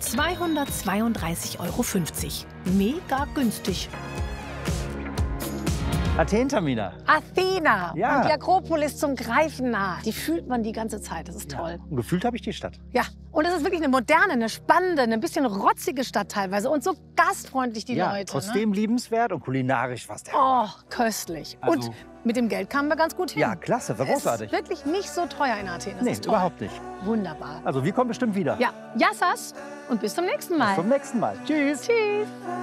232,50 €. Mega günstig. Athen, Tamina. Athena Ja. und die Akropolis zum Greifen nah. Die fühlt man die ganze Zeit, das ist toll. Und gefühlt habe ich die Stadt. Ja, und es ist wirklich eine moderne, eine spannende, ein bisschen rotzige Stadt teilweise und so gastfreundlich die Ja, Leute. trotzdem liebenswert und kulinarisch was der. Oh, köstlich. Also- Und mit dem Geld kamen wir ganz gut hin. Ja, klasse, war großartig. Es ist wirklich nicht so teuer in Athen. Das Nee, ist toll. überhaupt nicht. Wunderbar. Also wir kommen bestimmt wieder. Ja, Yassas und bis zum nächsten Mal. Bis zum nächsten Mal. Tschüss. Tschüss.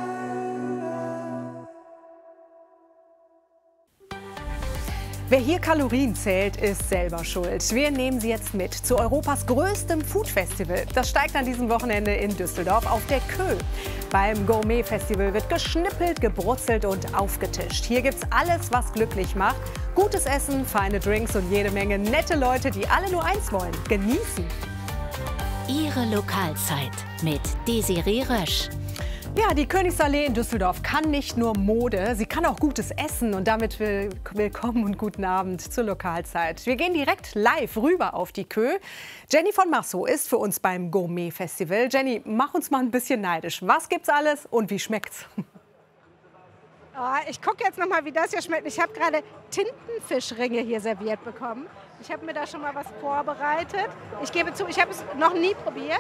Wer hier Kalorien zählt, ist selber schuld. Wir nehmen Sie jetzt mit zu Europas größtem Food-Festival. Das steigt an diesem Wochenende in Düsseldorf auf der Kö. Beim Gourmet-Festival wird geschnippelt, gebrutzelt und aufgetischt. Hier gibt's alles, was glücklich macht. Gutes Essen, feine Drinks und jede Menge nette Leute, die alle nur eins wollen: genießen. Ihre Lokalzeit mit Desiree Rösch. Ja, die Königsallee in Düsseldorf kann nicht nur Mode, sie kann auch gutes Essen. Und damit willkommen und guten Abend zur Lokalzeit. Wir gehen direkt live rüber auf die Kö. Jenny von Masso ist für uns beim Gourmet-Festival. Jenny, mach uns mal ein bisschen neidisch. Was gibt's alles und wie schmeckt's? Oh, ich gucke jetzt noch mal, wie das hier schmeckt. Ich habe gerade Tintenfischringe hier serviert bekommen. Ich habe mir da schon mal was vorbereitet. Ich gebe zu, ich habe es noch nie probiert.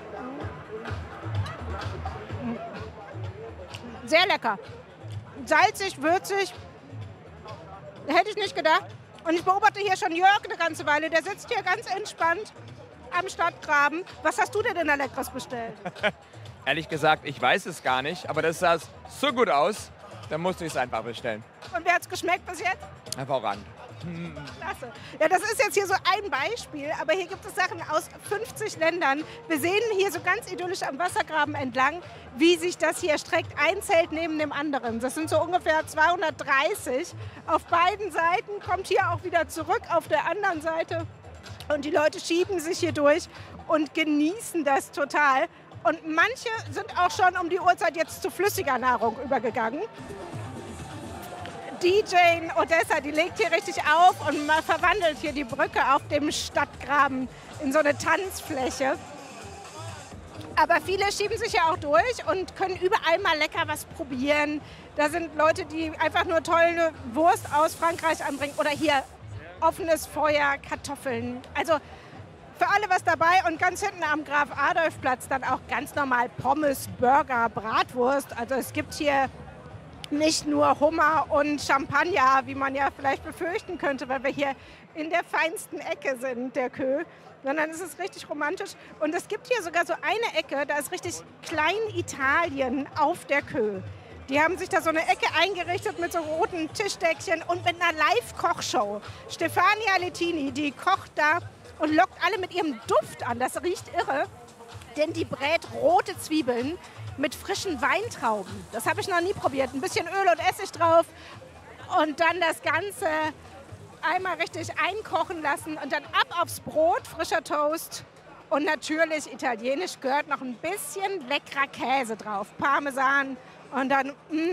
Sehr lecker. Salzig, würzig. Hätte ich nicht gedacht. Und ich beobachte hier schon Jörg eine ganze Weile. Der sitzt hier ganz entspannt am Stadtgraben. Was hast du denn da Leckeres bestellt? Ehrlich gesagt, ich weiß es gar nicht, aber das sah so gut aus, dann musste ich es einfach bestellen. Und wie hat es geschmeckt bis jetzt? Hervorragend. Klasse. Ja, das ist jetzt hier so ein Beispiel, aber hier gibt es Sachen aus 50 Ländern. Wir sehen hier so ganz idyllisch am Wassergraben entlang, wie sich das hier streckt. Ein Zelt neben dem anderen. Das sind so ungefähr 230. Auf beiden Seiten, kommt hier auch wieder zurück auf der anderen Seite. Und die Leute schieben sich hier durch und genießen das total. Und manche sind auch schon um die Uhrzeit jetzt zu flüssiger Nahrung übergegangen. DJ Odessa, die legt hier richtig auf und verwandelt hier die Brücke auf dem Stadtgraben in so eine Tanzfläche. Aber viele schieben sich ja auch durch und können überall mal lecker was probieren. Da sind Leute, die einfach nur tolle Wurst aus Frankreich anbringen oder hier offenes Feuer, Kartoffeln. Also für alle was dabei und ganz hinten am Graf-Adolf-Platz dann auch ganz normal Pommes, Burger, Bratwurst. Also es gibt hier nicht nur Hummer und Champagner, wie man ja vielleicht befürchten könnte, weil wir hier in der feinsten Ecke sind, der Kö, sondern es ist richtig romantisch. Und es gibt hier sogar so eine Ecke, da ist richtig Klein-Italien auf der Kö. Die haben sich da so eine Ecke eingerichtet mit so roten Tischdeckchen und mit einer Live-Kochshow. Stefania Lettini, die kocht da und lockt alle mit ihrem Duft an. Das riecht irre, denn die brät rote Zwiebeln mit frischen Weintrauben. Das habe ich noch nie probiert. Ein bisschen Öl und Essig drauf und dann das Ganze einmal richtig einkochen lassen und dann ab aufs Brot, frischer Toast und natürlich italienisch gehört noch ein bisschen leckerer Käse drauf. Parmesan und dann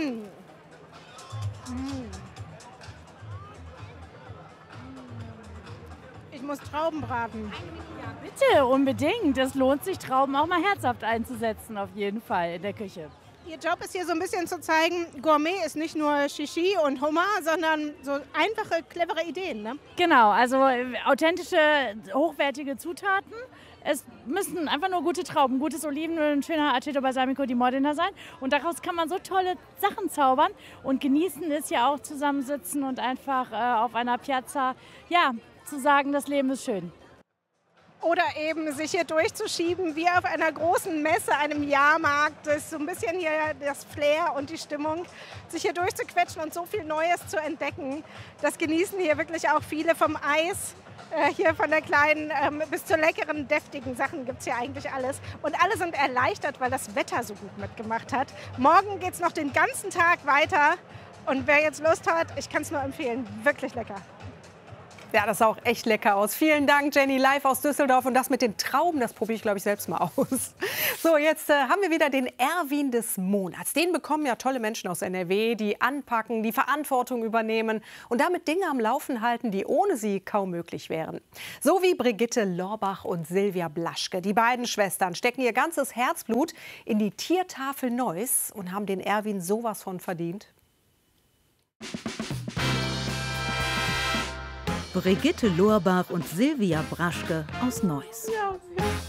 Ich muss Trauben braten. Bitte, unbedingt. Es lohnt sich, Trauben auch mal herzhaft einzusetzen, auf jeden Fall in der Küche. Ihr Job ist hier so ein bisschen zu zeigen, Gourmet ist nicht nur Shishi und Hummer, sondern so einfache, clevere Ideen, ne? Genau, also authentische, hochwertige Zutaten. Es müssen einfach nur gute Trauben, gutes Olivenöl, ein schöner Aceto Balsamico di Modena sein. Und daraus kann man so tolle Sachen zaubern. Und genießen ist ja auch zusammensitzen und einfach auf einer Piazza, ja, zu sagen, das Leben ist schön. Oder eben sich hier durchzuschieben wie auf einer großen Messe, einem Jahrmarkt. Das ist so ein bisschen hier das Flair und die Stimmung. Sich hier durchzuquetschen und so viel Neues zu entdecken. Das genießen hier wirklich auch viele, vom Eis, hier von der kleinen bis zur leckeren, deftigen Sachen gibt es hier eigentlich alles. Und alle sind erleichtert, weil das Wetter so gut mitgemacht hat. Morgen geht es noch den ganzen Tag weiter. Und wer jetzt Lust hat, ich kann es nur empfehlen, wirklich lecker. Ja, das sah auch echt lecker aus. Vielen Dank, Jenny, live aus Düsseldorf. Und das mit den Trauben, das probiere ich, glaube ich, selbst mal aus. So, jetzt haben wir wieder den Erwin des Monats. Den bekommen ja tolle Menschen aus NRW, die anpacken, die Verantwortung übernehmen und damit Dinge am Laufen halten, die ohne sie kaum möglich wären. So wie Brigitte Lorbach und Silvia Blaschke. Die beiden Schwestern stecken ihr ganzes Herzblut in die Tiertafel Neuss und haben den Erwin sowas von verdient. Brigitte Lorbach und Silvia Blaschke aus Neuss.